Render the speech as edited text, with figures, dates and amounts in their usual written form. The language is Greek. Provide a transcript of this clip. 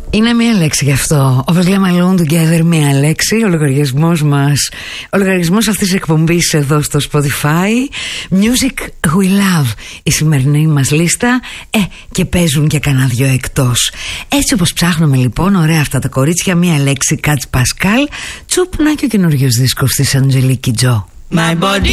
Είναι μία λέξη γι' αυτό. Όπως λέμε alone together, μία λέξη. Ο λογαριασμός μας, ο λογαριασμός αυτής της εκπομπής εδώ στο Spotify. Music we love, η σημερινή μας λίστα. Και παίζουν και κανένα δυο εκτός. Έτσι όπως ψάχνουμε λοιπόν, ωραία αυτά τα κορίτσια. Μία λέξη, Κάτς Πασκάλ. Τσουπ, να και ο καινούριος δίσκος της Αντζελίκη Τζο. My body.